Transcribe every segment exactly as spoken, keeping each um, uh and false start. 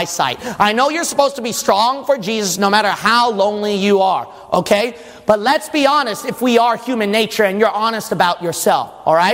by sight. I know you're supposed to be strong for Jesus no matter how lonely you are, okay? But let's be honest if we are human nature and you're honest about yourself, all right?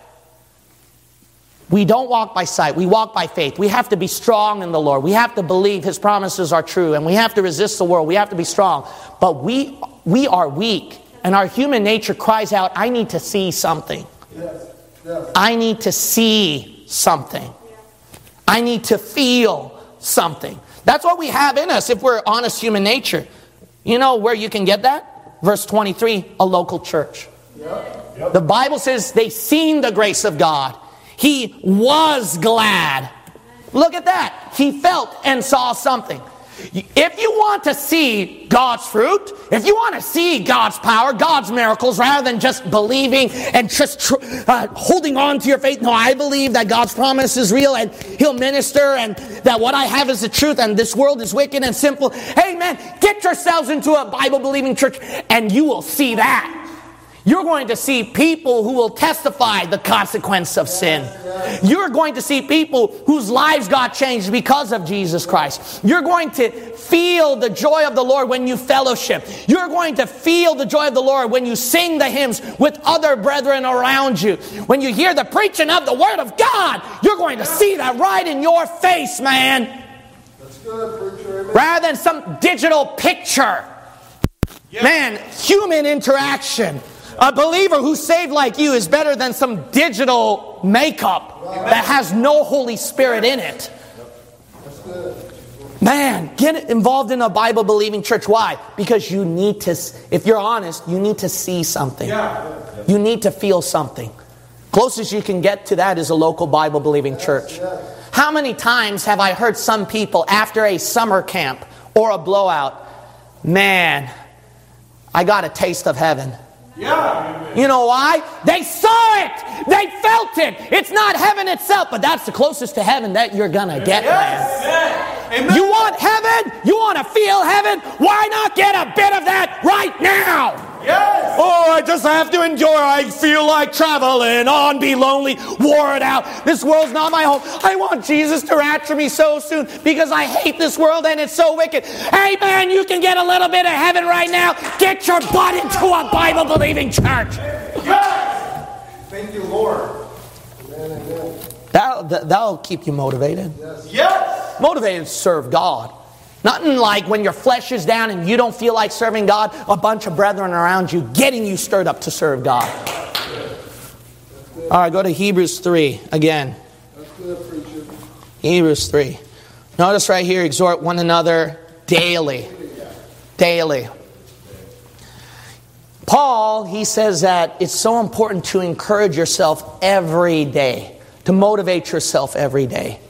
We don't walk by sight. We walk by faith. We have to be strong in the Lord. We have to believe His promises are true. And we have to resist the world. We have to be strong. But we we are weak. And our human nature cries out, I need to see something. Yes. Yes. I need to see something. I need to feel something. That's what we have in us if we're honest human nature. You know where you can get that? Verse twenty-three, a local church. Yep. Yep. The Bible says they seen the grace of God. He was glad. Look at that. He felt and saw something. If you want to see God's fruit, if you want to see God's power, God's miracles, rather than just believing and just tr- uh, holding on to your faith, no, I believe that God's promise is real and He'll minister and that what I have is the truth and this world is wicked and simple. Hey man, get yourselves into a Bible-believing church and you will see that. You're going to see people who will testify the consequence of sin. You're going to see people whose lives got changed because of Jesus Christ. You're going to feel the joy of the Lord when you fellowship. You're going to feel the joy of the Lord when you sing the hymns with other brethren around you. When you hear the preaching of the Word of God, you're going to see that right in your face, man. That's good, preacher. Amen. Rather than some digital picture. Man, human interaction. A believer who's saved like you is better than some digital makeup that has no Holy Spirit in it. Man, get involved in a Bible-believing church. Why? Because you need to, if you're honest, you need to see something. You need to feel something. Closest you can get to that is a local Bible-believing church. How many times have I heard some people after a summer camp or a blowout, man, I got a taste of heaven. Yeah. You know why? They saw it. They felt it. It's not heaven itself, but that's the closest to heaven that you're going to get, yes. man. Amen. You want heaven? You want to feel heaven? Why not get a bit of that right now? Yes. Oh, I just have to endure. I feel like traveling on, be lonely, wore it out. This world's not my home. I want Jesus to rapture me so soon because I hate this world and it's so wicked. Hey, man, you can get a little bit of heaven right now. Get your butt into a Bible-believing church. Yes. Thank you, Lord. Amen, amen. That'll, that'll keep you motivated. Yes. Yes. Motivated to serve God. Nothing like when your flesh is down and you don't feel like serving God, a bunch of brethren around you getting you stirred up to serve God. All right, go to Hebrews three again. That's good, preacher. Hebrews three. Notice right here, exhort one another daily. Daily. Paul, he says that it's so important to encourage yourself every day, to motivate yourself every day.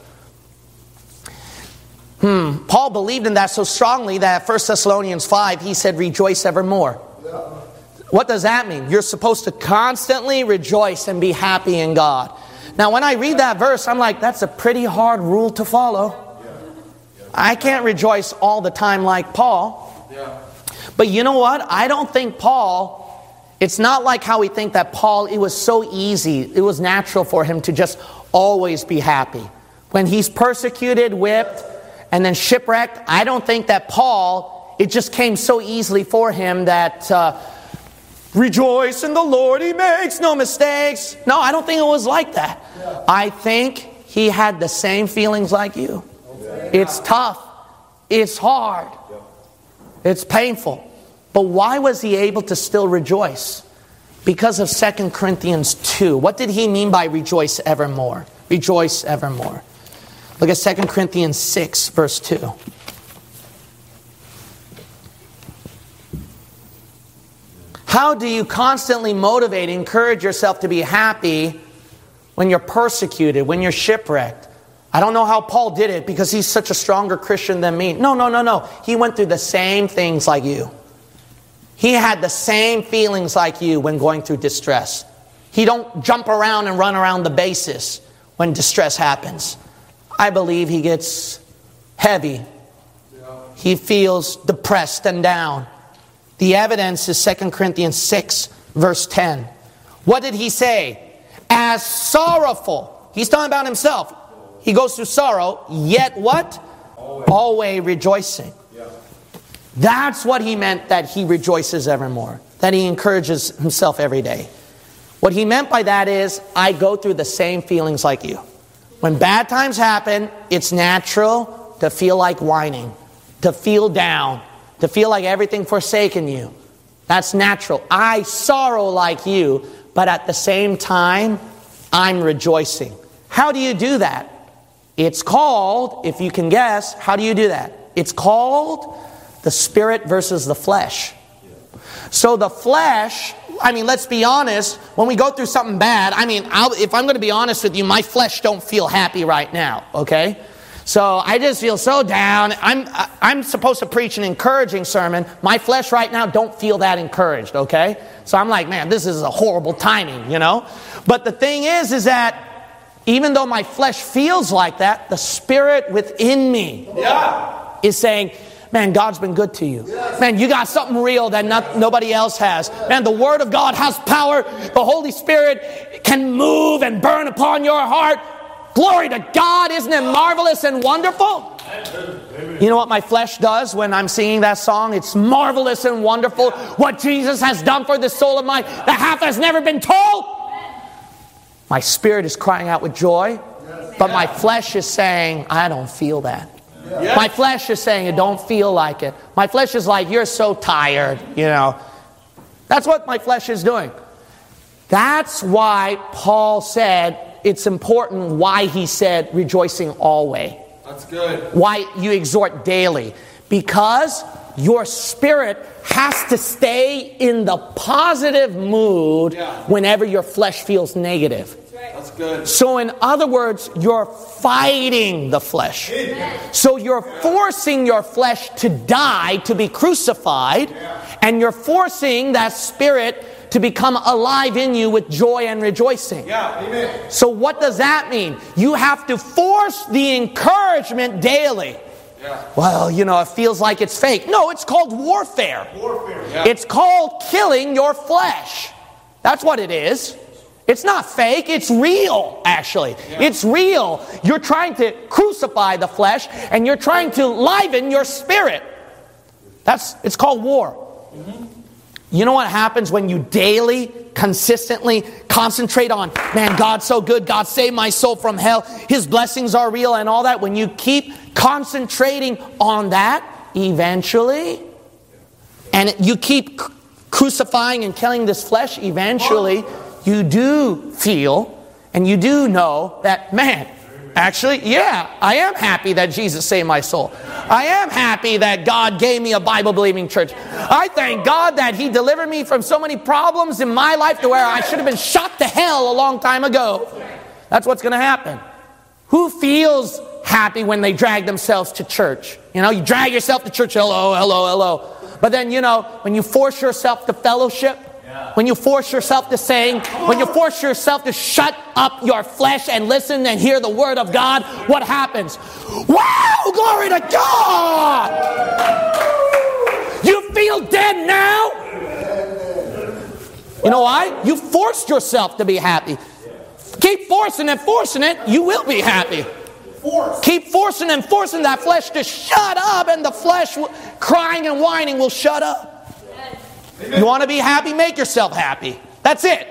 Hmm. Paul believed in that so strongly that First Thessalonians five, he said, rejoice evermore. Yeah. What does that mean? You're supposed to constantly rejoice and be happy in God. Now, when I read that verse, I'm like, that's a pretty hard rule to follow. I can't rejoice all the time like Paul. Yeah. But you know what? I don't think Paul, it's not like how we think that Paul, it was so easy. It was natural for him to just always be happy. When he's persecuted, whipped, and then shipwrecked, I don't think that Paul, it just came so easily for him that uh, rejoice in the Lord, He makes no mistakes. No, I don't think it was like that. Yeah. I think he had the same feelings like you. Okay. It's tough. It's hard. Yeah. It's painful. But why was he able to still rejoice? Because of Second Corinthians two. What did he mean by rejoice evermore? Rejoice evermore. Look at Second Corinthians six, verse two. How do you constantly motivate, encourage yourself to be happy when you're persecuted, when you're shipwrecked? I don't know how Paul did it because he's such a stronger Christian than me. No, no, no, no. He went through the same things like you. He had the same feelings like you when going through distress. He don't jump around and run around the bases when distress happens. I believe he gets heavy. He feels depressed and down. The evidence is Second Corinthians six, verse ten. What did he say? As sorrowful. He's talking about himself. He goes through sorrow, yet what? Always rejoicing. That's what he meant that he rejoices evermore. That he encourages himself every day. What he meant by that is, I go through the same feelings like you. When bad times happen, it's natural to feel like whining, to feel down, to feel like everything forsaken you. That's natural. I sorrow like you, but at the same time, I'm rejoicing. How do you do that? It's called, if you can guess, how do you do that? It's called the spirit versus the flesh. So the flesh, I mean, let's be honest, when we go through something bad, I mean, I'll, if I'm going to be honest with you, my flesh don't feel happy right now, okay? So I just feel so down. I'm I'm supposed to preach an encouraging sermon. My flesh right now don't feel that encouraged, okay? So I'm like, man, this is a horrible timing, you know? But the thing is, is that even though my flesh feels like that, the spirit within me yeah. is saying, man, God's been good to you. Yes. Man, you got something real that not, nobody else has. Man, the Word of God has power. The Holy Spirit can move and burn upon your heart. Glory to God. Isn't it marvelous and wonderful? You know what my flesh does when I'm singing that song? It's marvelous and wonderful what Jesus has done for the soul of mine that half has never been told. My spirit is crying out with joy, but my flesh is saying, I don't feel that. Yes. My flesh is saying it don't feel like it. My flesh is like, you're so tired, you know. That's what my flesh is doing. That's why Paul said it's important why he said rejoicing always. That's good. Why you exhort daily. Because your spirit has to stay in the positive mood yeah. whenever your flesh feels negative. That's good. So in other words, you're fighting the flesh. So you're forcing your flesh to die, to be crucified, and you're forcing that spirit to become alive in you with joy and rejoicing. Yeah, amen. So what does that mean? You have to force the encouragement daily. Yeah. Well, you know, it feels like it's fake. No, it's called warfare. Warfare. Yeah. It's called killing your flesh. That's what it is. It's not fake, it's real, actually. Yeah. It's real. You're trying to crucify the flesh, and you're trying to liven your spirit. That's it's called war. Mm-hmm. You know what happens when you daily, consistently concentrate on, man, God's so good, God saved my soul from hell, His blessings are real and all that. When you keep concentrating on that, eventually, and you keep crucifying and killing this flesh, eventually, you do feel and you do know that, man, actually, yeah, I am happy that Jesus saved my soul. I am happy that God gave me a Bible-believing church. I thank God that He delivered me from so many problems in my life to where I should have been shot to hell a long time ago. That's what's going to happen. Who feels happy when they drag themselves to church? You know, you drag yourself to church, hello, hello, hello. But then, you know, when you force yourself to fellowship, when you force yourself to sing, when you force yourself to shut up your flesh and listen and hear the Word of God, what happens? Wow! Glory to God! You feel dead now? You know why? You forced yourself to be happy. Keep forcing and forcing it, you will be happy. Keep forcing and forcing that flesh to shut up, and the flesh crying and whining will shut up. You want to be happy? Make yourself happy. That's it.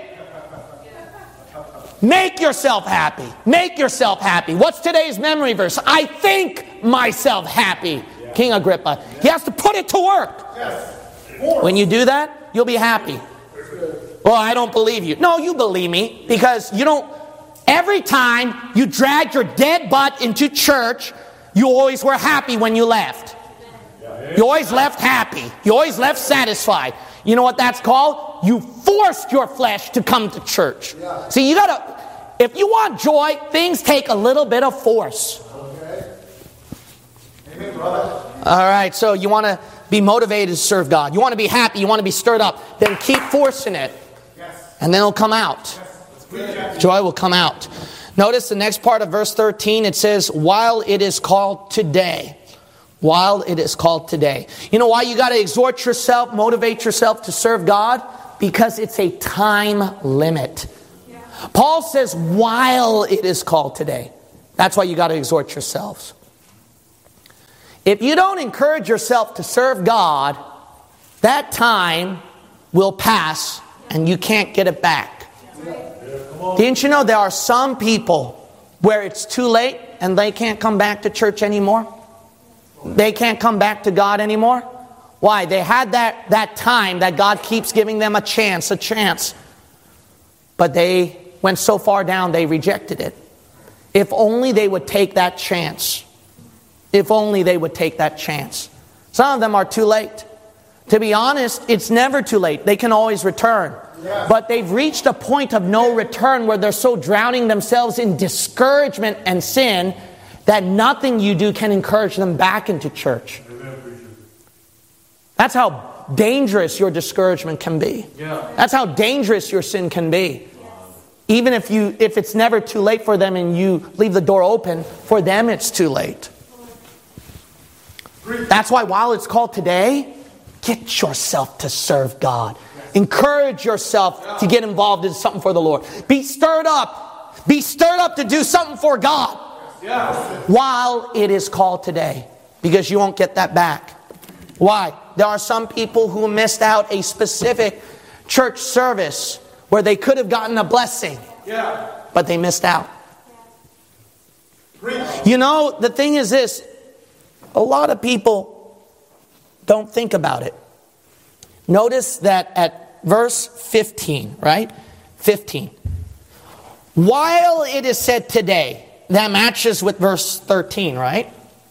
Make yourself happy. Make yourself happy. What's today's memory verse? I think myself happy. King Agrippa. He has to put it to work. When you do that, you'll be happy. Well, I don't believe you. No, you believe me, because you don't. Every time you dragged your dead butt into church, you always were happy when you left. You always left happy. You always left satisfied. You know what that's called? You forced your flesh to come to church. Yeah. See, you gotta, if you want joy, things take a little bit of force. Okay. Amen, brother. All right, so you want to be motivated to serve God. You want to be happy. You want to be stirred up. Then keep forcing it. Yes. And then it'll come out. Yes. Joy will come out. Notice the next part of verse thirteen. It says, while it is called today. While it is called today. You know why you got to exhort yourself, motivate yourself to serve God? Because it's a time limit. Yeah. Paul says, while it is called today. That's why you got to exhort yourselves. If you don't encourage yourself to serve God, that time will pass and you can't get it back. Didn't you know there are some people where it's too late and they can't come back to church anymore? They can't come back to God anymore? Why? They had that, that time that God keeps giving them a chance, a chance. But they went so far down they rejected it. If only they would take that chance. If only they would take that chance. Some of them are too late. To be honest, it's never too late. They can always return. Yeah. But they've reached a point of no return where they're so drowning themselves in discouragement and sin that nothing you do can encourage them back into church. That's how dangerous your discouragement can be. Yeah. That's how dangerous your sin can be. Even if you, if it's never too late for them and you leave the door open, for them it's too late. That's why while it's called today, get yourself to serve God. Encourage yourself to get involved in something for the Lord. Be stirred up. Be stirred up to do something for God while it is called today. Because you won't get that back. Why? There are some people who missed out a specific church service where they could have gotten a blessing. But they missed out. You know, the thing is this. A lot of people don't think about it. Notice that at verse fifteen, right? fifteen. While it is said today, that matches with verse thirteen, right?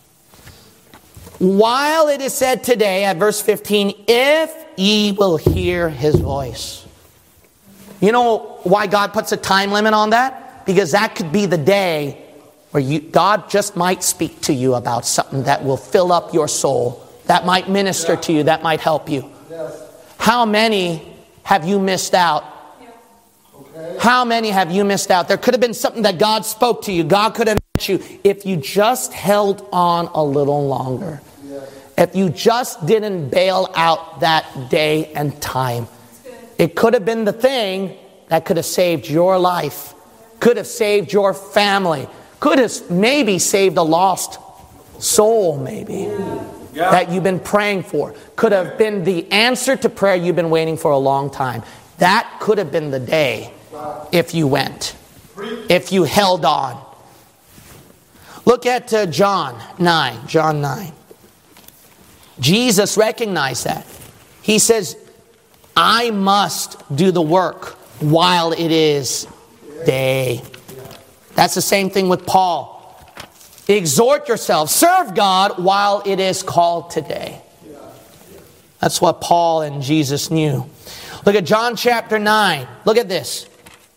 While it is said today at verse fifteen, if ye will hear his voice. You know why God puts a time limit on that? Because that could be the day where you, God just might speak to you about something that will fill up your soul, that might minister to you, that might help you. How many have you missed out? How many have you missed out? There could have been something that God spoke to you. God could have met you if you just held on a little longer. If you just didn't bail out that day and time. It could have been the thing that could have saved your life. Could have saved your family. Could have maybe saved a lost soul, maybe, yeah. that you've been praying for. Could have been the answer to prayer you've been waiting for a long time. That could have been the day if you went, if you held on. Look at uh, John nine, John nine. Jesus recognized that. He says, I must do the work while it is day. That's the same thing with Paul. Exhort yourself, serve God while it is called today. That's what Paul and Jesus knew. Look at John chapter nine. Look at this.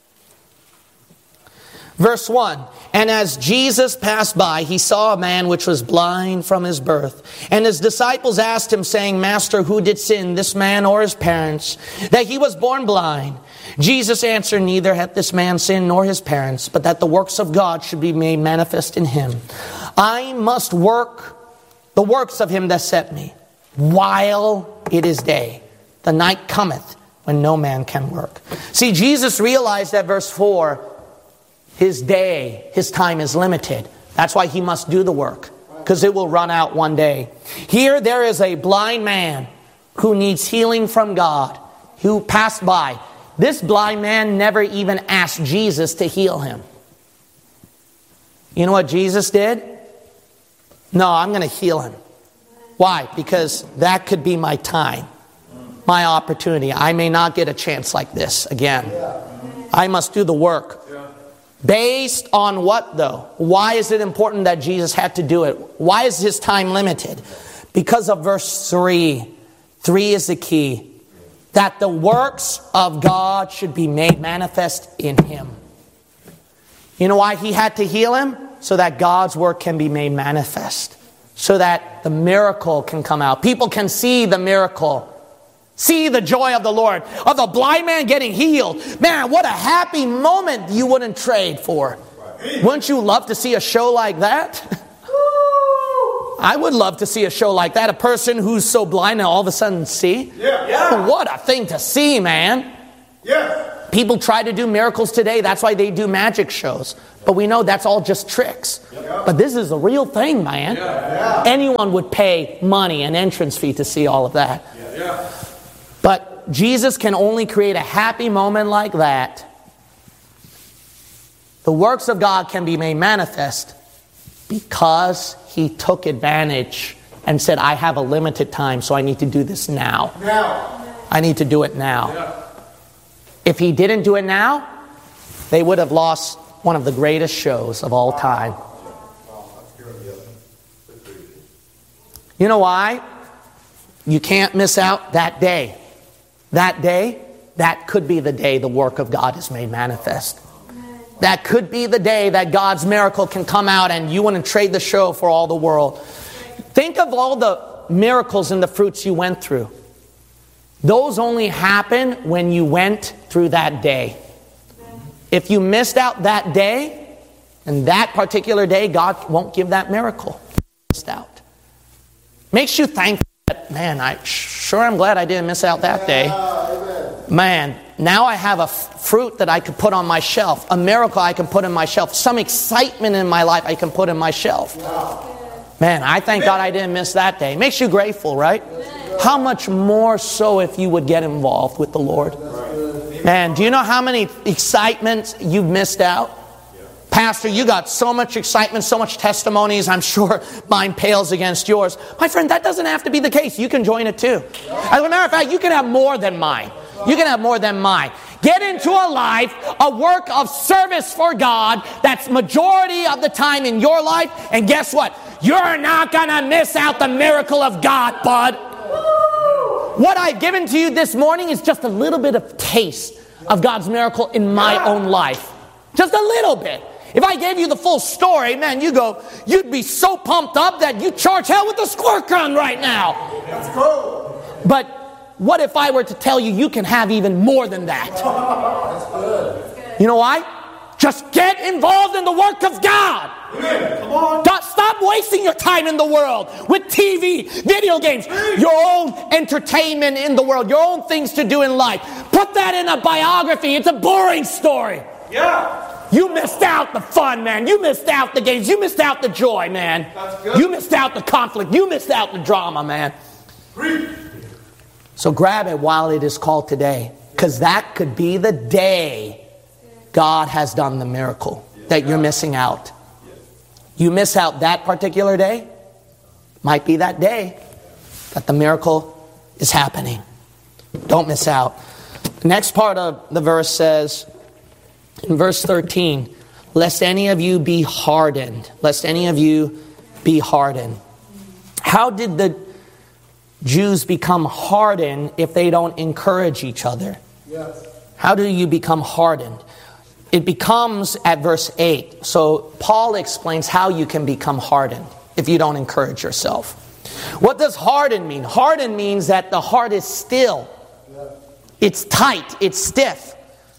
Verse one. And as Jesus passed by, he saw a man which was blind from his birth. And his disciples asked him, saying, Master, who did sin, this man or his parents, that he was born blind? Jesus answered, neither hath this man sinned nor his parents, but that the works of God should be made manifest in him. I must work the works of him that sent me, while it is day. The night cometh when no man can work. See, Jesus realized at verse four, his day, his time is limited. That's why he must do the work, because it will run out one day. Here there is a blind man who needs healing from God, who passed by. This blind man never even asked Jesus to heal him. You know what Jesus did? No, I'm going to heal him. Why? Because that could be my time, my opportunity. I may not get a chance like this again. I must do the work. Based on what though? Why is it important that Jesus had to do it? Why is his time limited? Because of verse three. Three is the key. That the works of God should be made manifest in him. You know why he had to heal him? So that God's work can be made manifest. So that the miracle can come out. People can see the miracle. See the joy of the Lord. Of the blind man getting healed. Man, what a happy moment you wouldn't trade for. Wouldn't you love to see a show like that? I would love to see a show like that. A person who's so blind and all of a sudden see. Yeah. Yeah. What a thing to see, man. Yeah. People try to do miracles today. That's why they do magic shows. But we know that's all just tricks. But this is a real thing, man. Anyone would pay money, an entrance fee, to see all of that. But Jesus can only create a happy moment like that. The works of God can be made manifest because He took advantage and said, I have a limited time, so I need to do this now. Now. I need to do it now. Yeah. If He didn't do it now, they would have lost one of the greatest shows of all time. You know why? You can't miss out that day. That day, that could be the day the work of God is made manifest. That could be the day that God's miracle can come out and you want to trade the show for all the world. Think of all the miracles and the fruits you went through. Those only happen when you went through that day. If you missed out that day, and that particular day, God won't give that miracle. Missed out. Makes you thankful that, man, I sure am glad I didn't miss out that day. Man, now I have a f- fruit that I could put on my shelf. A miracle I can put in my shelf. Some excitement in my life I can put in my shelf. Man, I thank God I didn't miss that day. Makes you grateful, right? How much more so if you would get involved with the Lord? Man, do you know how many excitements you've missed out? Pastor, you got so much excitement, so much testimonies. I'm sure mine pales against yours. My friend, that doesn't have to be the case. You can join it too. As a matter of fact, you can have more than mine. You can have more than mine. Get into a life, a work of service for God that's majority of the time in your life. And guess what? You're not going to miss out the miracle of God, bud. What I've given to you this morning is just a little bit of taste of God's miracle in my own life. Just a little bit. If I gave you the full story, man, you go, you'd be so pumped up that you'd charge hell with a squirt gun right now. That's cool. But what if I were to tell you you can have even more than that? That's good. You know why? Just get involved in the work of God. Amen. Come on. Don't- Stop wasting your time in the world with T V, video games, your own entertainment in the world, your own things to do in life. Put that in a biography. It's a boring story. Yeah. You missed out the fun, man. You missed out the games. You missed out the joy, man. That's good. You missed out the conflict. You missed out the drama, man. Preach. So grab it while it is called today, because that could be the day God has done the miracle that you're missing out. You miss out that particular day, might be that day that the miracle is happening. Don't miss out. The next part of the verse says, in verse thirteen, lest any of you be hardened. Lest any of you be hardened. How did the Jews become hardened if they don't encourage each other? Yes. How do you become hardened? It becomes at verse eight. So Paul explains how you can become hardened if you don't encourage yourself. What does harden mean? Harden means that the heart is still. It's tight. It's stiff.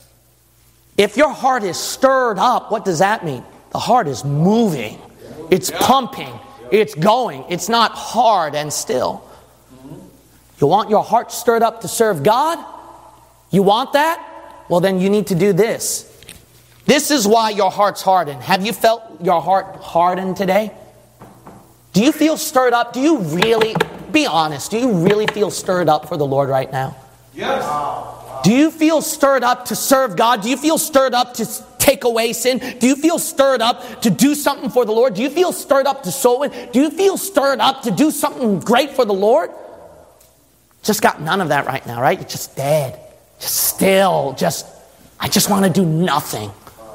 If your heart is stirred up, what does that mean? The heart is moving. It's pumping. It's going. It's not hard and still. You want your heart stirred up to serve God? You want that? Well, then you need to do this. This is why your heart's hardened. Have you felt your heart hardened today? Do you feel stirred up? Do you really, be honest, do you really feel stirred up for the Lord right now? Yes. Do you feel stirred up to serve God? Do you feel stirred up to take away sin? Do you feel stirred up to do something for the Lord? Do you feel stirred up to sow win? Do you feel stirred up to do something great for the Lord? Just got none of that right now, right? You're just dead. Just still. Just, I just want to do nothing.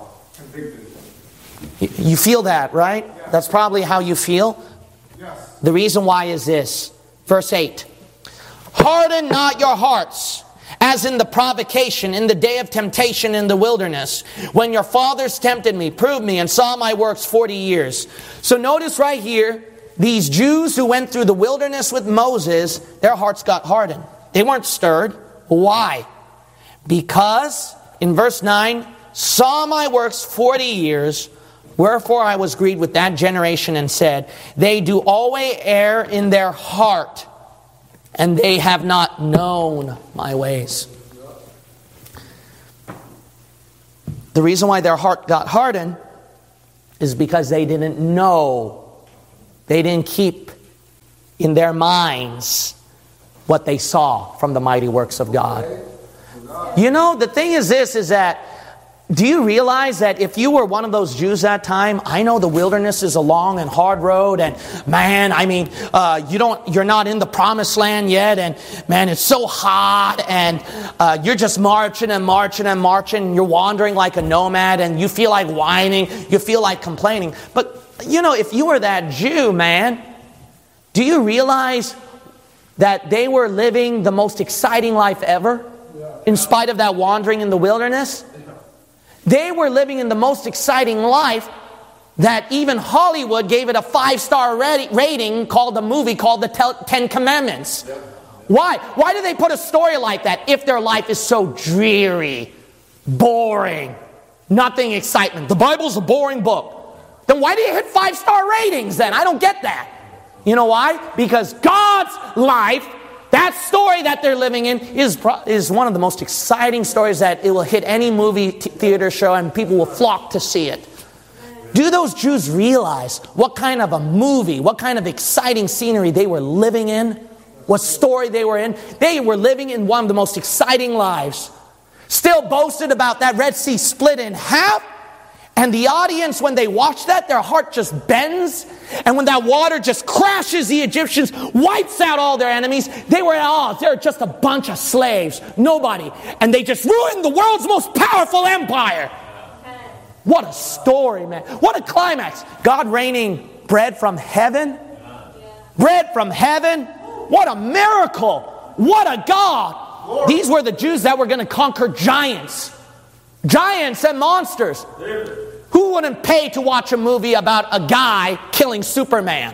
You, you feel that, right? That's probably how you feel. Yes. The reason why is this. Verse eight. Harden not your hearts, as in the provocation, in the day of temptation in the wilderness, when your fathers tempted me, proved me, and saw my works forty years. So notice right here, these Jews who went through the wilderness with Moses, their hearts got hardened. They weren't stirred. Why? Because, in verse nine, saw my works forty years, wherefore I was grieved with that generation and said, they do always err in their heart, and they have not known my ways. The reason why their heart got hardened is because they didn't know. They didn't keep in their minds what they saw from the mighty works of God. You know, the thing is this, is that, do you realize that if you were one of those Jews that time, I know the wilderness is a long and hard road, and man, I mean, uh, you don't, you're not in the promised land yet, and man, it's so hot, and uh, you're just marching and marching and marching, and you're wandering like a nomad, and you feel like whining, you feel like complaining. But, you know, if you were that Jew, man, do you realize that they were living the most exciting life ever, in spite of that wandering in the wilderness? They were living in the most exciting life that even Hollywood gave it a five-star rating, called a movie called The Ten Commandments. Why? Why do they put a story like that if their life is so dreary, boring, nothing excitement? The Bible's a boring book. Then why do you hit five-star ratings then? I don't get that. You know why? Because God's life, that story that they're living in, is is one of the most exciting stories that it will hit any movie t- theater show, and people will flock to see it. Do those Jews realize what kind of a movie, what kind of exciting scenery they were living in? What story they were in? They were living in one of the most exciting lives. Still boasted about that Red Sea split in half. And the audience, when they watch that, their heart just bends. And when that water just crashes the Egyptians, wipes out all their enemies, they were at odds. They're just a bunch of slaves. Nobody. And they just ruined the world's most powerful empire. What a story, man. What a climax. God raining bread from heaven. Bread from heaven. What a miracle. What a God. These were the Jews that were going to conquer giants. Giants and monsters. Who wouldn't pay to watch a movie about a guy killing Superman?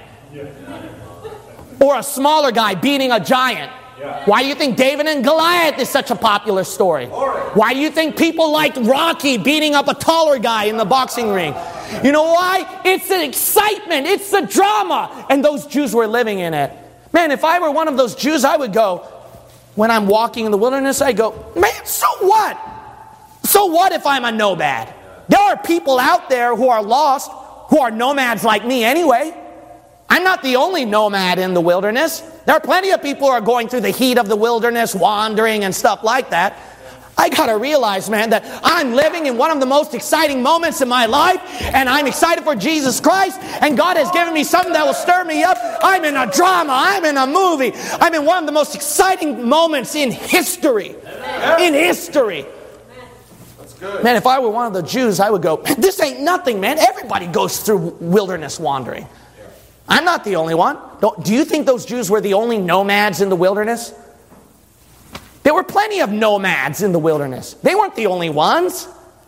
Or a smaller guy beating a giant? Why do you think David and Goliath is such a popular story? Why do you think people liked Rocky beating up a taller guy in the boxing ring? You know why? It's the excitement. It's the drama. And those Jews were living in it. Man, if I were one of those Jews, I would go, when I'm walking in the wilderness, I go, man, so what? So what if I'm a nomad? There are people out there who are lost, who are nomads like me anyway. I'm not the only nomad in the wilderness. There are plenty of people who are going through the heat of the wilderness, wandering and stuff like that. I gotta realize, man, that I'm living in one of the most exciting moments in my life, and I'm excited for Jesus Christ, and God has given me something that will stir me up. I'm in a drama. I'm in a movie. I'm in one of the most exciting moments in history. In history. Man, if I were one of the Jews, I would go, this ain't nothing, man. Everybody goes through wilderness wandering. I'm not the only one. Don't, do you think those Jews were the only nomads in the wilderness? There were plenty of nomads in the wilderness. They weren't the only ones.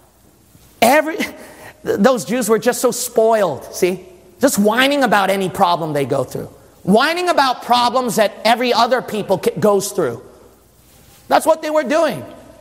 Every, those Jews were just so spoiled, see? Just whining about any problem they go through. Whining about problems that every other people goes through. That's what they were doing.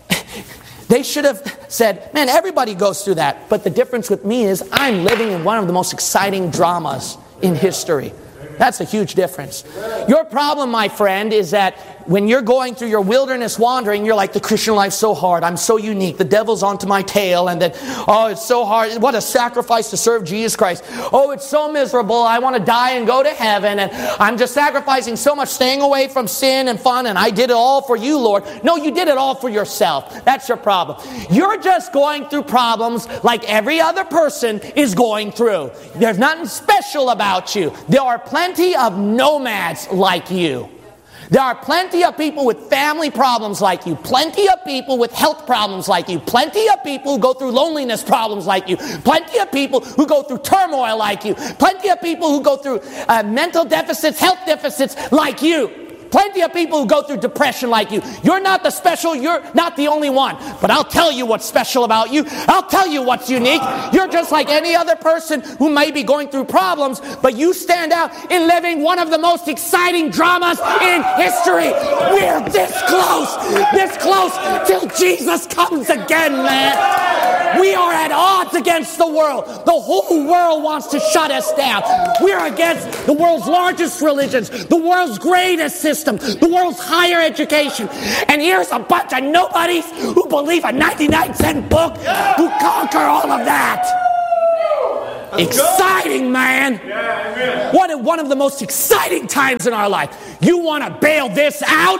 They should have said, man, everybody goes through that. But the difference with me is I'm living in one of the most exciting dramas in history. That's a huge difference. Your problem, my friend, is that when you're going through your wilderness wandering, you're like, the Christian life's so hard. I'm so unique. The devil's onto my tail. And then, oh, it's so hard. What a sacrifice to serve Jesus Christ. Oh, it's so miserable. I want to die and go to heaven. And I'm just sacrificing so much, staying away from sin and fun. And I did it all for you, Lord. No, you did it all for yourself. That's your problem. You're just going through problems like every other person is going through. There's nothing special about you. There are plenty of nomads like you. There are plenty of people with family problems like you. Plenty of people with health problems like you. Plenty of people who go through loneliness problems like you. Plenty of people who go through turmoil like you. Plenty of people who go through uh, mental deficits, health deficits like you. Plenty of people who go through depression like you. You're not the special, you're not the only one. But I'll tell you what's special about you. I'll tell you what's unique. You're just like any other person who may be going through problems, but you stand out in living one of the most exciting dramas in history. We're this close, this close till Jesus comes again, man. We are at odds against the world. The whole world wants to shut us down. We're against the world's largest religions, the world's greatest system, the world's higher education. And here's a bunch of nobodies who believe a ninety-nine cent book who conquer all of that. Exciting, man. Yeah, amen. What one of the most exciting times in our life. You want to bail this out?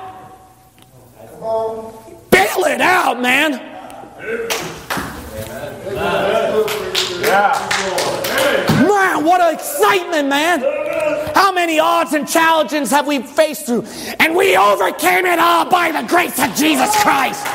Bail it out, man. Man, what an excitement, man. How many odds and challenges have we faced through? And we overcame it all by the grace of Jesus Christ.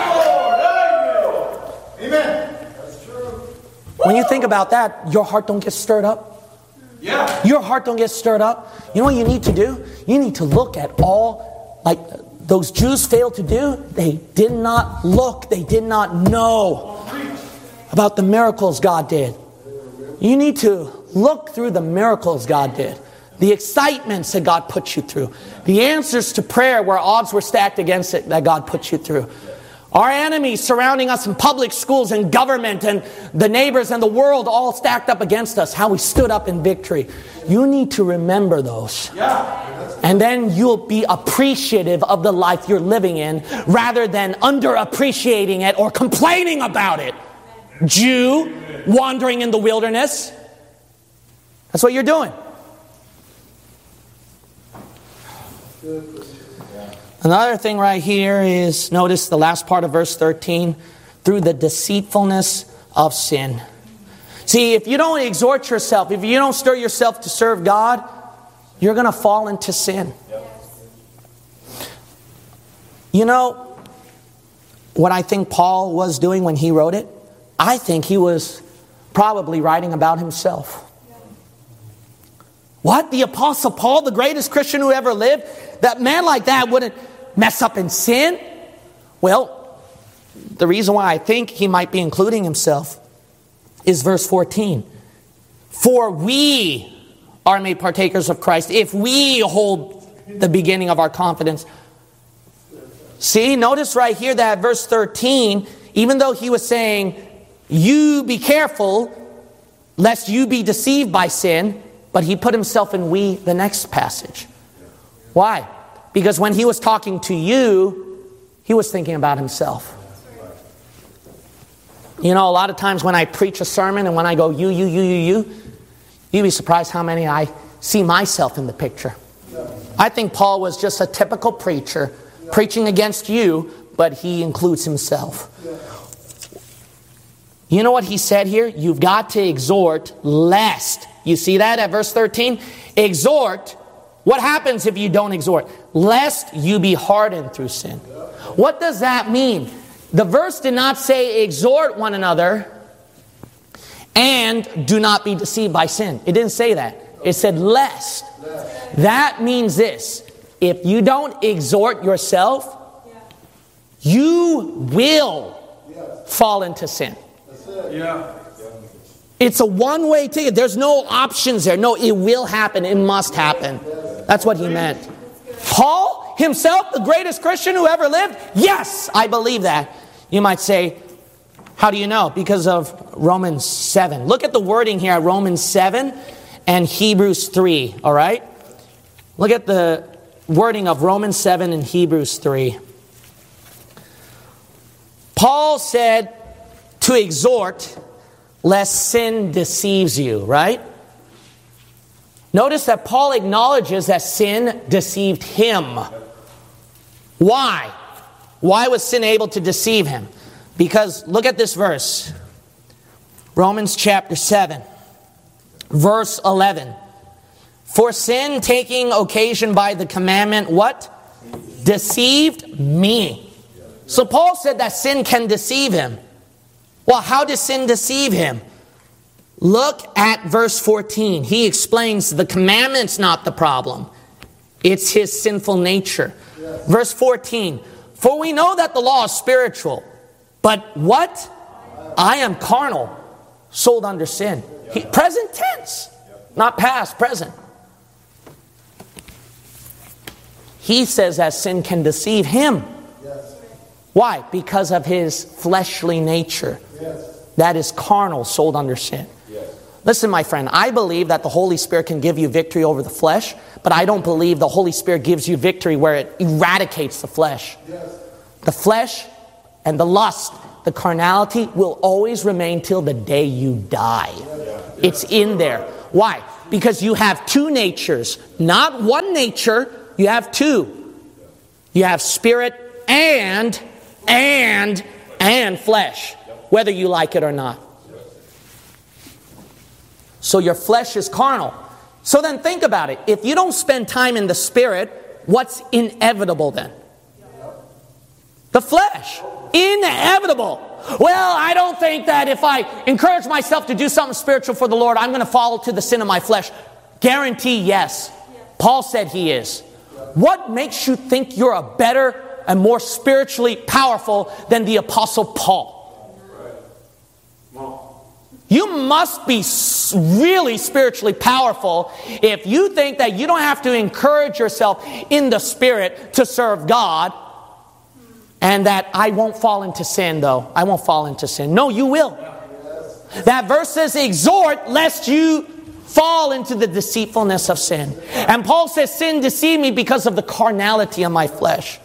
Amen. When you think about that, your heart don't get stirred up. Yeah. Your heart don't get stirred up. You know what you need to do? You need to look at all, like those Jews failed to do. They did not look. They did not know about the miracles God did. You need to look through the miracles God did. The excitements that God put you through. The answers to prayer where odds were stacked against it that God put you through. Our enemies surrounding us in public schools and government and the neighbors and the world all stacked up against us. How we stood up in victory. You need to remember those. And then you'll be appreciative of the life you're living in rather than underappreciating it or complaining about it. Jew wandering in the wilderness. That's what you're doing. Another thing right here is, notice the last part of verse thirteen, through the deceitfulness of sin. See, if you don't exhort yourself, if you don't stir yourself to serve God, you're going to fall into sin. You know what I think Paul was doing when he wrote it? I think he was probably writing about himself. What? The Apostle Paul, the greatest Christian who ever lived? That man like that wouldn't mess up in sin? Well, the reason why I think he might be including himself is verse fourteen. For we are made partakers of Christ if we hold the beginning of our confidence. See, notice right here that verse thirteen, even though he was saying, you be careful lest you be deceived by sin, but he put himself in we the next passage. Why? Because when he was talking to you, he was thinking about himself. You know, a lot of times when I preach a sermon and when I go you, you, you, you, you, you'd be surprised how many I see myself in the picture. I think Paul was just a typical preacher preaching against you, but he includes himself. You know what he said here? You've got to exhort lest. You see that at verse thirteen? Exhort. What happens if you don't exhort? Lest you be hardened through sin. What does that mean? The verse did not say exhort one another and do not be deceived by sin. It didn't say that. It said lest. That means this. If you don't exhort yourself, you will fall into sin. Yeah. It's a one-way ticket. There's no options there. No, it will happen. It must happen. That's what he meant. Paul himself, the greatest Christian who ever lived? Yes, I believe that. You might say, how do you know? Because of Romans seven. Look at the wording here at Romans seven and Hebrews three. All right? Look at the wording of Romans seven and Hebrews three. Paul said to exhort lest sin deceives you, right? Notice that Paul acknowledges that sin deceived him. Why? Why was sin able to deceive him? Because look at this verse. Romans chapter seven, verse eleven. For sin taking occasion by the commandment, what? Deceived me. So Paul said that sin can deceive him. Well, how does sin deceive him? Look at verse fourteen. He explains the commandment's not the problem. It's his sinful nature. Yes. Verse fourteen. For we know that the law is spiritual. But what? I am carnal, sold under sin. He, present tense. Not past, present. He says that sin can deceive him. Yes. Why? Because of his fleshly nature. Yes. That is carnal, sold under sin. Yes. Listen, my friend, I believe that the Holy Spirit can give you victory over the flesh, but I don't believe the Holy Spirit gives you victory where it eradicates the flesh. Yes. The flesh and the lust, the carnality will always remain till the day you die. It's in there. Why? Because you have two natures. Not one nature, you have two. You have spirit and, and, and flesh. Whether you like it or not. So your flesh is carnal. So then think about it. If you don't spend time in the spirit, what's inevitable then? The flesh. Inevitable. Well, I don't think that if I encourage myself to do something spiritual for the Lord, I'm going to fall to the sin of my flesh. Guarantee yes. Paul said he is. What makes you think you're a better and more spiritually powerful than the Apostle Paul? You must be really spiritually powerful if you think that you don't have to encourage yourself in the Spirit to serve God, and that I won't fall into sin, though. I won't fall into sin. No, you will. That verse says, exhort lest you fall into the deceitfulness of sin. And Paul says, sin deceived me because of the carnality of my flesh.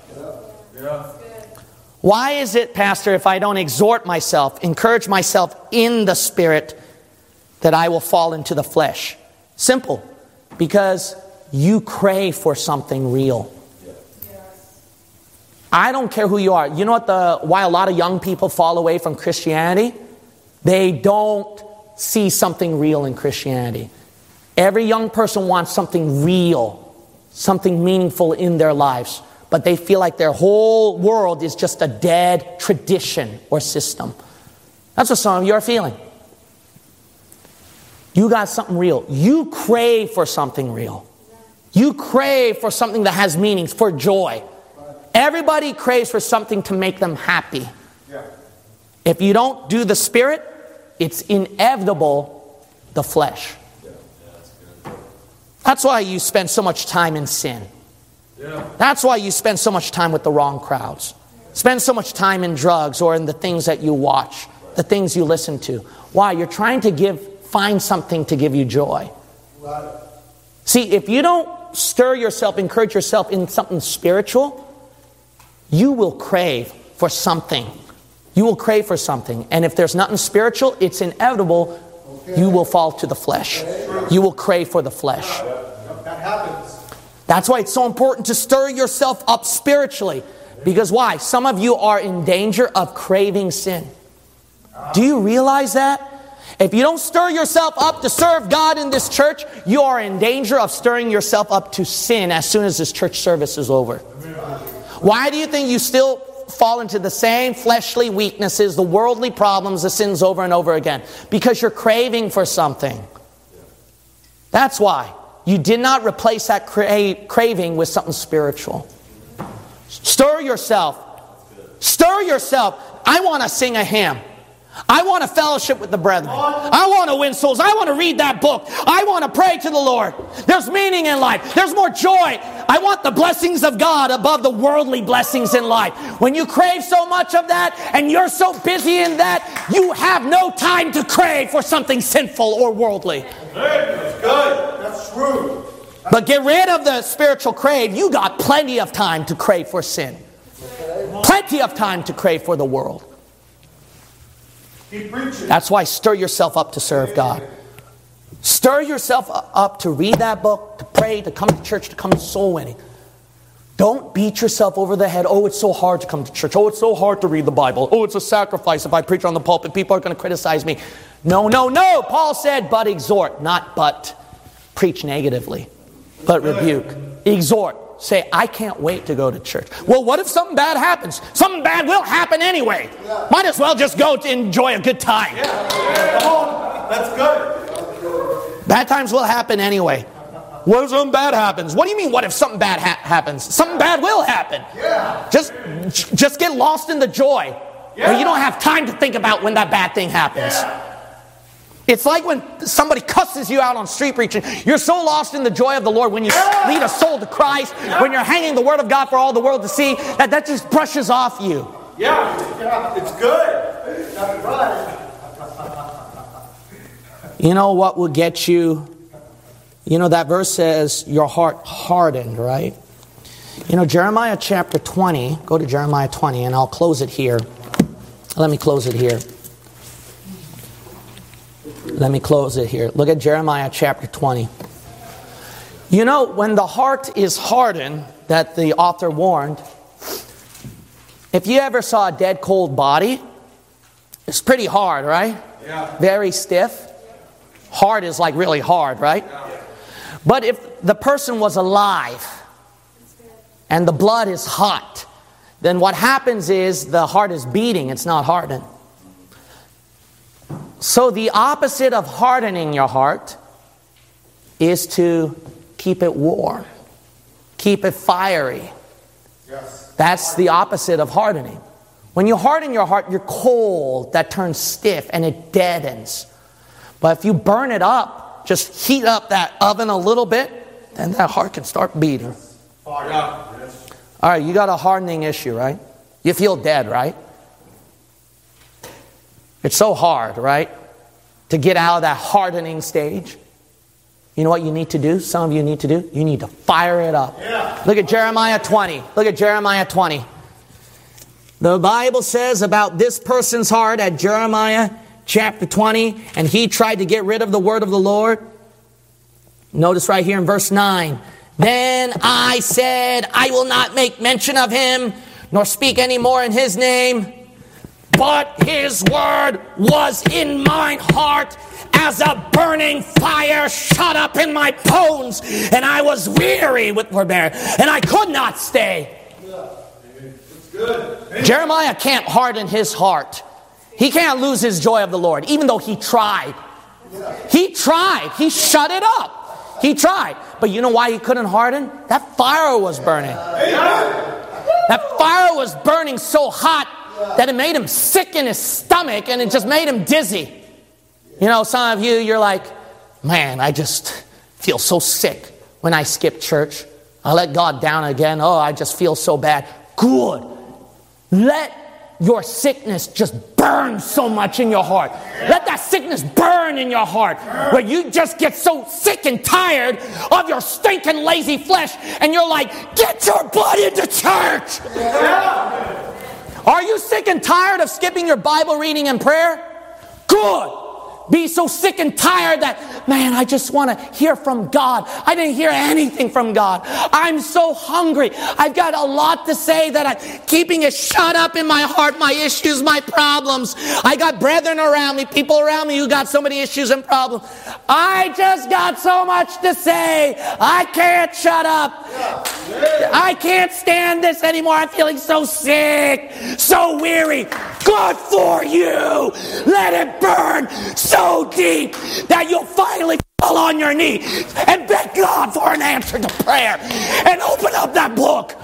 Why is it, Pastor, if I don't exhort myself, encourage myself in the Spirit, that I will fall into the flesh? Simple. Because you crave for something real. I don't care who you are. You know what the why a lot of young people fall away from Christianity? They don't see something real in Christianity. Every young person wants something real, something meaningful in their lives. But they feel like their whole world is just a dead tradition or system. That's what some of you are feeling. You got something real. You crave for something real. You crave for something that has meanings, for joy. Everybody craves for something to make them happy. If you don't do the Spirit, it's inevitable the flesh. That's why you spend so much time in sin. Yeah. That's why you spend so much time with the wrong crowds. Spend so much time in drugs or in the things that you watch, the things you listen to. Why? You're trying to give, find something to give you joy. See, if you don't stir yourself, encourage yourself in something spiritual, you will crave for something. You will crave for something. And if there's nothing spiritual, it's inevitable you will fall to the flesh. You will crave for the flesh. That happens. That's why it's so important to stir yourself up spiritually. Because why? Some of you are in danger of craving sin. Do you realize that? If you don't stir yourself up to serve God in this church, you are in danger of stirring yourself up to sin as soon as this church service is over. Why do you think you still fall into the same fleshly weaknesses, the worldly problems, the sins over and over again? Because you're craving for something. That's why. You did not replace that cra- craving with something spiritual. Stir yourself. Stir yourself. I want to sing a hymn. I want to fellowship with the brethren. I want to win souls. I want to read that book. I want to pray to the Lord. There's meaning in life. There's more joy. I want the blessings of God above the worldly blessings in life. When you crave so much of that and you're so busy in that, you have no time to crave for something sinful or worldly. That's good. That's true. But get rid of the spiritual crave. You got plenty of time to crave for sin. Plenty of time to crave for the world. Keep preaching. That's why stir yourself up to serve God. Stir yourself up to read that book, to pray, to come to church, to come to soul winning. Don't beat yourself over the head. Oh, it's so hard to come to church. Oh, it's so hard to read the Bible. Oh, it's a sacrifice if I preach on the pulpit. People are going to criticize me. No, no, no. Paul said, but exhort, not but preach negatively, but rebuke. Exhort. Say, I can't wait to go to church. Well, what if something bad happens? Something bad will happen anyway. Might as well just go to enjoy a good time. Yeah. Yeah. Come on. That's good. Bad times will happen anyway. What if something bad happens? What do you mean, what if something bad ha- happens? Something bad will happen. Yeah. Just, just get lost in the joy. Yeah. Where you don't have time to think about when that bad thing happens. Yeah. It's like when somebody cusses you out on street preaching. You're so lost in the joy of the Lord when you Yeah. lead a soul to Christ, yeah. when you're hanging the Word of God for all the world to see, that that just brushes off you. Yeah, yeah. It's good. That's right. You know what will get you? You know, that verse says, your heart hardened, right? You know, Jeremiah chapter twenty, go to Jeremiah twenty, and I'll close it here. Let me close it here. Let me close it here. Look at Jeremiah chapter twenty. You know, when the heart is hardened, that the author warned, if you ever saw a dead cold body, it's pretty hard, right? Yeah. Very stiff. Hard is like really hard, right? Yeah. But if the person was alive and the blood is hot, then what happens is the heart is beating, it's not hardened. So the opposite of hardening your heart is to keep it warm. Keep it fiery. Yes. That's the opposite of hardening. When you harden your heart, you're cold. That turns stiff and it deadens. But if you burn it up, just heat up that oven a little bit, then that heart can start beating. Fire up. Yes. All right, you got a hardening issue, right? You feel dead, right? It's so hard, right? To get out of that hardening stage. You know what you need to do? Some of you need to do? You need to fire it up. Yeah. Look at Jeremiah twenty. Look at Jeremiah twenty. The Bible says about this person's heart at Jeremiah chapter twenty, and he tried to get rid of the word of the Lord. Notice right here in verse nine. Then I said, I will not make mention of him, nor speak any more in his name. But his word was in mine heart as a burning fire shut up in my bones. And I was weary with forbearance, and I could not stay. It's good. Jeremiah can't harden his heart. He can't lose his joy of the Lord, even though he tried. He tried. He shut it up. He tried. But you know why he couldn't harden? That fire was burning. That fire was burning so hot that it made him sick in his stomach and it just made him dizzy. You know, some of you, you're like, man, I just feel so sick when I skip church. I let God down again. Oh, I just feel so bad. Good. Let your sickness just burn so much in your heart. Let that sickness burn in your heart, where you just get so sick and tired of your stinking lazy flesh, and you're like, get your butt into church. Are you sick and tired of skipping your Bible reading and prayer? Good. Be so sick and tired that, man, I just want to hear from God. I didn't hear anything from God. I'm so hungry. I've got a lot to say that I'm keeping it shut up in my heart, my issues, my problems. I got brethren around me, people around me who got so many issues and problems. I just got so much to say. I can't shut up. I can't stand this anymore. I'm feeling so sick, so weary. Good for you. Let it burn so deep that you'll finally fall on your knee and beg God for an answer to prayer and open up that book.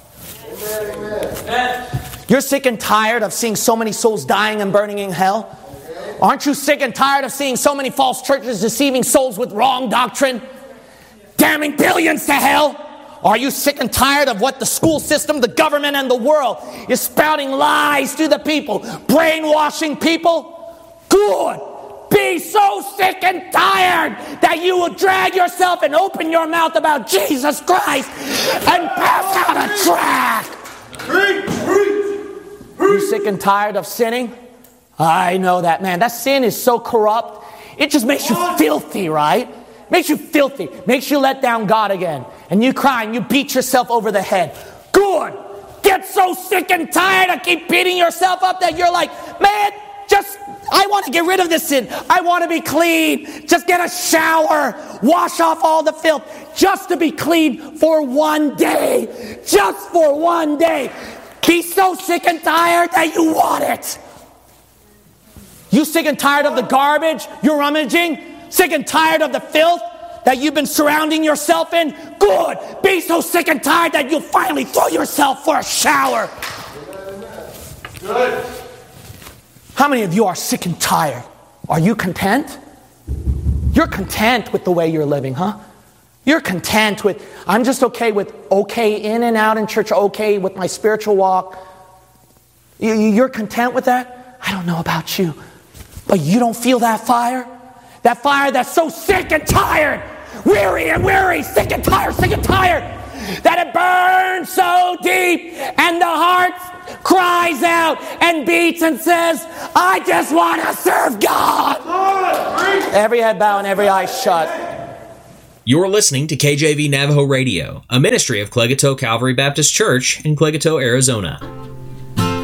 Amen. You're sick and tired of seeing so many souls dying and burning in hell? Aren't you sick and tired of seeing so many false churches deceiving souls with wrong doctrine, damning billions to hell? Are you sick and tired of what the school system, the government, and the world is spouting lies to the people, brainwashing people? Good. Be so sick and tired that you will drag yourself and open your mouth about Jesus Christ and pass out a tract. You sick and tired of sinning? I know that, man. That sin is so corrupt. It just makes you filthy, right? Makes you filthy. Makes you let down God again. And you cry and you beat yourself over the head. Good. Get so sick and tired of keep beating yourself up that you're like, man, just, I want to get rid of this sin. I want to be clean. Just get a shower. Wash off all the filth. Just to be clean for one day. Just for one day. Be so sick and tired that you want it. You sick and tired of the garbage you're rummaging? Sick and tired of the filth that you've been surrounding yourself in? Good. Be so sick and tired that you'll finally throw yourself for a shower. Good. How many of you are sick and tired? Are you content? You're content with the way you're living, huh? You're content with, I'm just okay with okay in and out in church, okay with my spiritual walk. You're content with that? I don't know about you, but you don't feel that fire? That fire that's so sick and tired, weary and weary, sick and tired, sick and tired, that it burns so deep, and the heart cries out and beats and says, I just want to serve God. Every head bow and every eye shut. You're listening to K J V Navajo Radio, a ministry of Clegato Calvary Baptist Church in Clegato, Arizona.